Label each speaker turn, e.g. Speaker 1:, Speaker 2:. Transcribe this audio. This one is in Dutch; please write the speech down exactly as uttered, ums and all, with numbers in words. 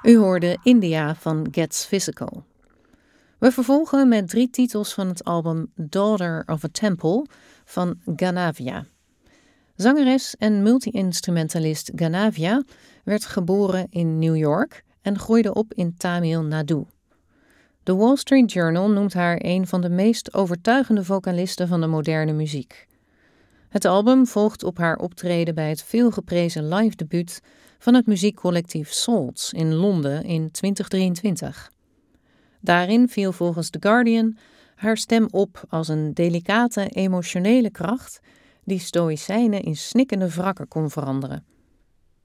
Speaker 1: U hoorde India van Gets Physical. We vervolgen met drie titels van het album Daughter of a Temple van Ganavia. Zangeres en multi-instrumentalist Ganavia werd geboren in New York en groeide op in Tamil Nadu. The Wall Street Journal noemt haar een van de meest overtuigende vocalisten van de moderne muziek. Het album volgt op haar optreden bij het veelgeprezen live debuut van het muziekcollectief Salts in Londen in twintig drieëntwintig. Daarin viel volgens The Guardian haar stem op als een delicate, emotionele kracht die stoïcijnen in snikkende wrakken kon veranderen.